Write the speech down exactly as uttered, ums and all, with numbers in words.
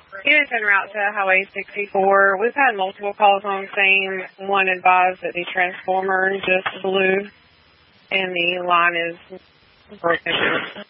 Units en route to Highway sixty-four. We've had multiple calls on the same. One advised that the transformer just blew and the line is broken.